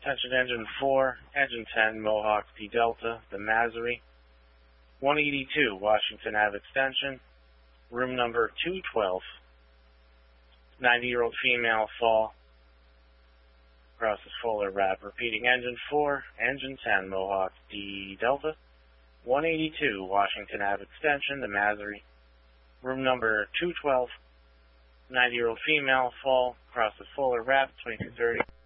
Attention Engine 4, Engine 10, Mohawk D Delta, the Massery. 182, Washington Ave Extension, room number 212. 90-year-old female fall across the fuller wrap. Repeating, Engine 4, Engine 10, Mohawk D Delta. 182, Washington Ave Extension, the Massery. Room number 212. 90-year-old female fall across the fuller wrap, 2230.